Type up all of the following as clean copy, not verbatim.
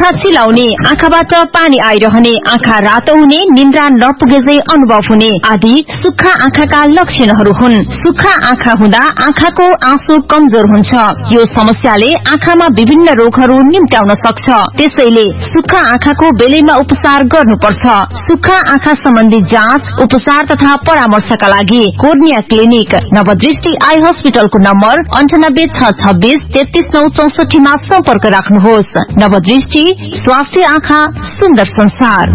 आँखा चिलाउने, आँखाबाट पानी आइरहने, आँखा रातो हुने, निन्द्रा नपुगेझै अनुभव हुने आदि सुक्खा आँखाका लक्षणहरू हुन्। सुक्खा आँखा हुँदा आँखाको आँसु कमजोर हुन्छ। यो समस्याले आँखामा विभिन्न रोगहरू निम्त्याउन सक्छ। त्यसैले सुक्खा आँखाको बेलैमा उपचार गर्नुपर्छ। सुक्खा आँखा सम्बन्धी जाँच, उपचार तथा परामर्शका लागि कोर्निया क्लिनिक नवदृष्टि आई हस्पिटलको नम्बर 98 626 33964 मा सम्पर्क राख्नुहोस्। नवदृष्टि, स्वास्थ्य आँखा, सुन्दर संसार।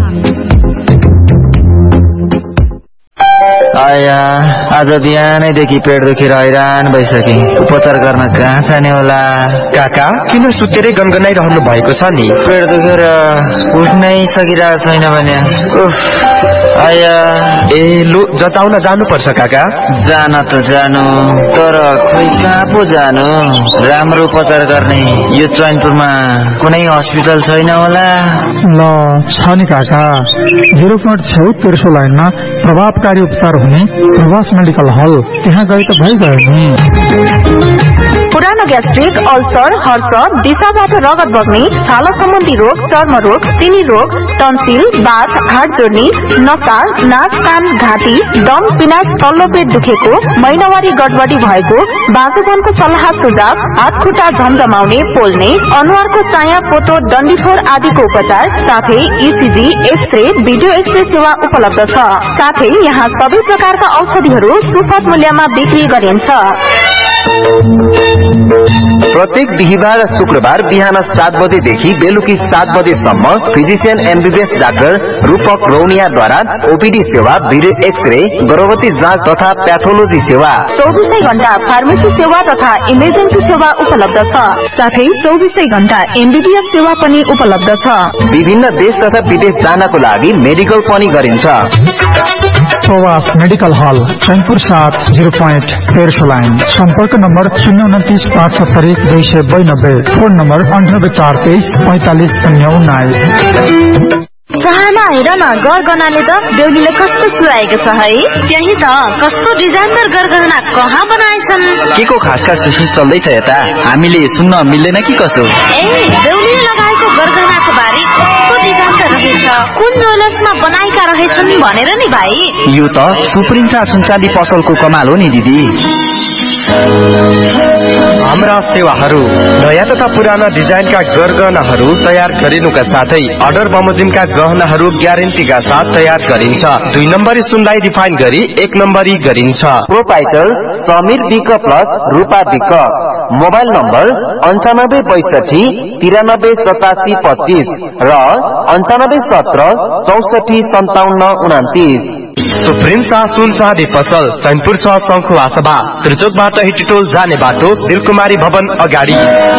आया आज बिहानैदेखि पेट दुखेर हैरान भइसके। उपचार गर्न कहाँ जाने होला? काका किन सुतेरै गनगनाइरहनु भएको छ नि? पेट दुखेर उठ्नै सकिरहेको छैन भने। आया लु जचाउन जानुपर्छ काका। जान त जानु, तर खोइ कहाँ पो जानु? राम्रो उपचार गर्ने यो चैनपुरमा कुनै हस्पिटल छैन होला? ल छ नि काका, 0.76 लाइनमा प्रभावकारी उपचार हुने प्रवास मेडिकल हल, त्यहाँ गए त भइगयो नि। पुरानो ग्यास्ट्रिक, अल्सर, हर्ष, दिशाबाट रगत बग्ने, छाला सम्बन्धी रोग, चर्म रोग, तिनी रोग, टन्सिल, बाथ, हाड जोड्ने, नसा, नाक, कान, घाँटी, दम, पिनास, तल्लो पेट दुखेको, महिनावारी गडबडी भएको, बाँझोपनको सल्लाह सुझाव, हात खुट्टा झमझमाउने, पोल्ने, अनुहारको चाया, पोतो, डन्डीफोर आदिको उपचार, साथै ईसीजी, एक्सरे, भिडियो एक्सरे सेवा उपलब्ध छ। साथै यहाँ सबै प्रकारका औषधिहरू सुपथ मूल्यमा बिक्री गरिन्छ। प्रत्येक बिहिबार र शुक्रबार बिहान 7 बजेदेखि बेलुकी 7 बजेसम्म फिजिशियन एमबीबीएस डाक्टर रूपक रौनियाद्वारा ओपीडी सेवा, भिडियो एक्सरे, गर्भवती जाँच तथा प्याथोलोजी सेवा, 24 घण्टा फार्मेसी सेवा तथा इमर्जेन्सी सेवा उपलब्ध छ। साथै 24 घण्टा एमबीबीएस सेवा पनि उपलब्ध छ। विभिन्न देश तथा विदेश जानको लागि मेडिकल पनि गरिन्छ। प्रवास मेडिकल हल, चैनपुर 7 0.13 लाइन। सम्पर्क नम्बर 029 570 292, फोन नम्बर 98 423 45 019। चाहना हेर न, गरगहनाले त बेहुलीले कस्तो सुहाएको छ है। त्यही त, कस्तो डिजाइनर गरगहना कहाँ बनाएछन्? के को खास खास विशेष चल्दैछ यता? हामीले सुन्न मिल्दैन कि कसो? बेहुलीले लगाएको गरगहनाको बारे कस्तो डिजाइन रहेछ, कुन ज्वेलर्समा बनाएका रहेछन् भनेर नि भाइ। यो त सुप्रिन्सा सुनचाँदी पसलको कमाल हो नि दिदी। हाम्रा सेवाहरू नयाँ तथा पुराना डिजाइनका गरगहनाहरू तयार गरिनुका साथै अर्डर बमोजिमका गहनाहरू ग्यारेन्टीका साथ तयार गरिन्छ। 2 नम्बरी सुनलाई रिफाइन गरी 1 नम्बरी गरिन्छ। प्रोपाइटर समीर विक प्लस रूपा विक। मोबाइल नम्बर 9562 93 87 25 र 9517 64 57 29। सुप्रिन्सा सुन चाँदी पसल, चैनपुर 6 शङ्खुवा सभा, त्रिचोकबाट हिटिटोल जाने बाटो, दिलकुमारी भवन अगाडि।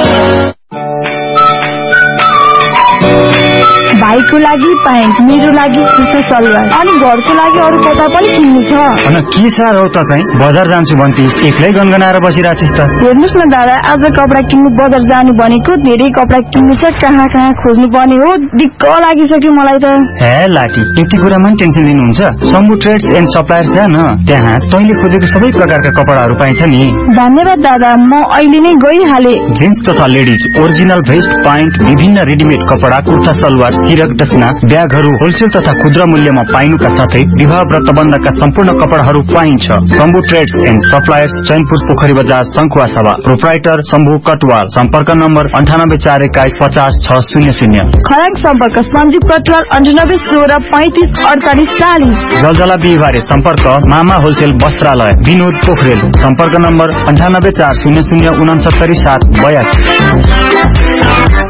भाइको लागि प्यान्ट, मेरो लागि कुर्ता सलवार, अनि घरको लागि अरू कपडा पनि किन्नु छ। अनि के साह्रो हो त चाहिँ? बजार जान्छु भन्थिस्, एक्लै गनगनाएर बसिरहेको छिस् त। हेर्नुस् न दादा, आज कपडा किन्नु बजार जानु भनेको, धेरै कपडा किन्नु छ, कहाँ कहाँ खोज्नु पर्ने हो, दिक्क लागिसक्यो मलाई त। हे लाटी, यति कुरामा पनि टेन्सन लिनुहुन्छ? शम्भु ट्रेड्स एन्ड सप्लायर्स जा न, त्यहाँ तैँले खोजेको सबै प्रकारका कपडाहरू पाइन्छ नि। धन्यवाद दादा, म अहिले नै गइहाले। जिन्स तथा लेडिज ओरिजिनल भेस्ट, प्यान्ट, विभिन्न रेडिमेड कपडा, कुर्ता सलवार, सिरक दस्ना, ब्यागहरू होलसेल तथा खुद्रा मूल्यमा पाइनुका साथै विवाह व्रतबन्धका सम्पूर्ण कपडाहरू पाइन्छ। Shambhu trades and suppliers, Chainpur पोखरी बजार, शङ्खुवा सभा। प्रोप्राइटर शम्भु कटवाल। सम्पर्क नम्बर 98 421 50 600। खराङ सम्पर्क सञ्जीव कटवाल 98 16 35 48 40। जलजला बिहिबारे सम्पर्क मामा होलसेल वस्त्रालय, विनोद पोखरेल। सम्पर्क नम्बर 98 400 69 7 82।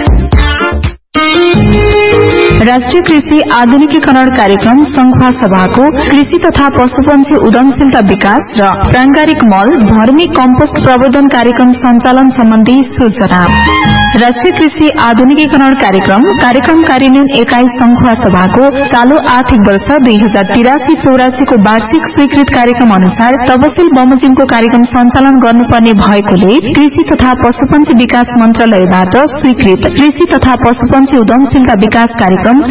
राष्ट्रिय कृषि आधुनिकीकरण कार्यक्रम शङ्खुवा सभाको कृषि तथा पशुपन्छी उद्यमशीलता विकास र प्राङ्गारिक मल भर्मी कम्पोस्ट प्रवर्धन कार्यक्रम सञ्चालन सम्बन्धी सूचना। राष्ट्रिय कृषि आधुनिकीकरण कार्यक्रम कार्यान्वयन एकाइ शङ्खुवा सभाको चालू आर्थिक वर्ष 2083-84 को वार्षिक स्वीकृत कार्यक्रम अनुसार तपसिल बमोजिमको कार्यक्रम सञ्चालन गर्नुपर्ने भएकोले कृषि तथा पशुपन्छी विकास मन्त्रालयबाट स्वीकृत कृषि तथा पशुपन्छी उद्यमशीलता विकास कार्यक्रम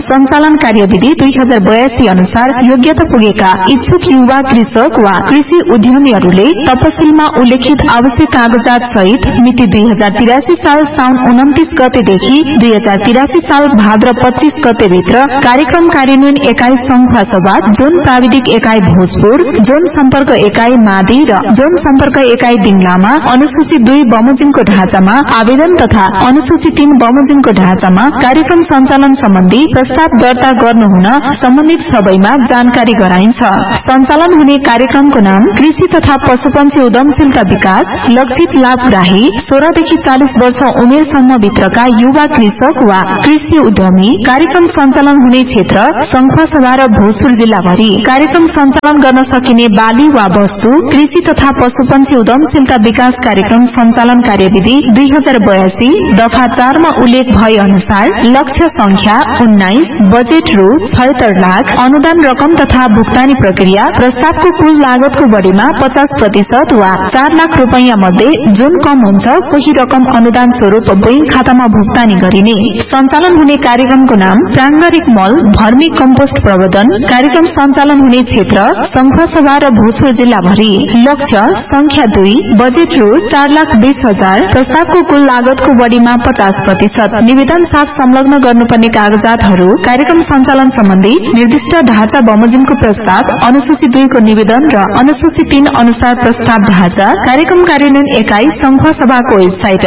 सञ्चालन कार्यविधि 2082 अनुसार योग्यता पुगेका इच्छुक युवा कृषक वा कृषि उद्यमीहरूले तपसिलमा उल्लेखित आवश्यक कागजात सहित मिति 2083 साल साउन 29 गतेदेखि 2083 साल भाद्र 25 गते भित्र कार्यक्रम कार्यान्वयन एकाई संघ सभा, जोन प्राविधिक एकाई भोजपुर, जोन सम्पर्क एकाई मादी र जोन सम्पर्क एकाई दिङलामा अनुसूची 2 बमोजिमको ढाँचामा आवेदन तथा अनुसूची 3 बमोजिमको ढाँचामा कार्यक्रम सञ्चालन सम्बन्धी प्रस्ताव दर्ता गर्नुहुन सम्बन्धित सबैमा जानकारी गराइन्छ। सञ्चालन हुने कार्यक्रमको नाम कृषि तथा पशुपन्छी उद्यमशीलता विकास, लक्षित लाभग्राही 16 देखि 40 वर्ष उमेरसम्म भित्रका युवा कृषक वा कृषि उद्यमी। कार्यक्रम सञ्चालन हुने क्षेत्र संखुवासभा र भोजपुर जिल्लाभरि। कार्यक्रम सञ्चालन गर्न सकिने बाली वा वस्तु कृषि तथा पशुपन्छी उद्यमशीलता विकास कार्यक्रम सञ्चालन कार्यविधि 2082 दफा 4 मा उल्लेख भए अनुसार लक्ष्य संख्या 19, बजेट रु 76 लाख, अनुदान रकम तथा भुक्तानी प्रक्रिया प्रस्तावको कुल लागतको बढीमा 50% वा 4 लाख रुपैयाँ मध्ये जुन कम हुन्छ सोही रकम अनुदान स्वरूप बैंक खातामा भुक्तानी गरिने। सञ्चालन हुने कार्यक्रमको नाम प्राङ्गारिक मल भर्मी कम्पोस्ट प्रवर्धन। कार्यक्रम सञ्चालन हुने क्षेत्र संखुवासभा र भोजपुर जिल्लाभरि। लक्ष्य संख्या 2, बजेट रु 4,20,000, प्रस्तावको कुल लागतको बढीमा 50%। निवेदन साथ संलग्न गर्नुपर्ने कागजातहरू कार्यक्रम सञ्चालन सम्बन्धी निर्दिष्ट ढाँचा बमोजिमको प्रस्ताव, अनुसूची 2 को निवेदन र अनुसूची 3 अनुसार प्रस्ताव ढाँचा। कार्यक्रम कार्यान्वयन एकाई संखुवासभाको वेबसाइट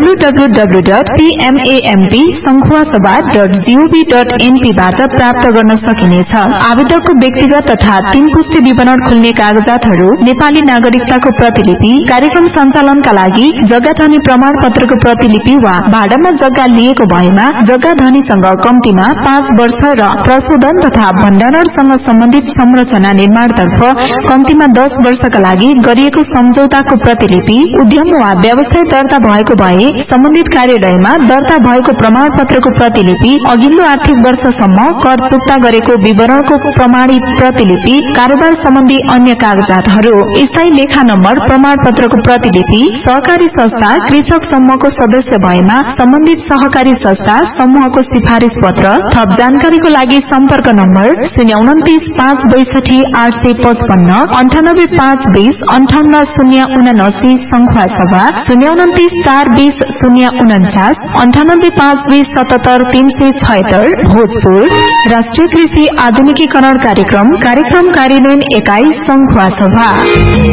www.tmampसंखुवासभा.gov.np बाट प्राप्त गर्न सकिनेछ। आवेदकको व्यक्तिगत तथा 3 पुस्ते विवरण खुल्ने कागजातहरू नेपाली नागरिकताको प्रतिलिपि, कार्यक्रम सञ्चालनका लागि जग्गा धनी प्रमाण पत्रको प्रतिलिपि वा भाडामा जग्गा लिएको भएमा जग्गा धनीसँग कम्तीमा 5 वर्ष र प्रशोधन तथा भण्डारणसँग सम्बन्धित संरचना निर्माणतर्फ कम्तीमा 10 वर्षका लागि गरिएको सम्झौताको प्रतिलिपि, उद्यम वा व्यवसाय दर्ता भएको भए सम्बन्धित कार्यालयमा दर्ता भएको प्रमाण पत्रको प्रतिलिपि, अघिल्लो आर्थिक वर्षसम्म कर चुक्ता गरेको विवरणको प्रमाणित प्रतिलिपि, कारोबार सम्बन्धी अन्य कागजातहरू, स्थायी लेखा नम्बर प्रमाण पत्रको प्रतिलिपि, सहकारी संस्था कृषक समूहको सदस्य भएमा सम्बन्धित सहकारी संस्था समूहको सिफारिश पत्र। थप जानकारीको लागि सम्पर्क नम्बर 029 562 855, 98 520 58079 संखुवासभा, 029 420 049, 98 520 77 376 भोजपुर। राष्ट्रिय कृषि आधुनिकीकरण कार्यक्रम कार्यान्वयन एकाई संखुवासभा।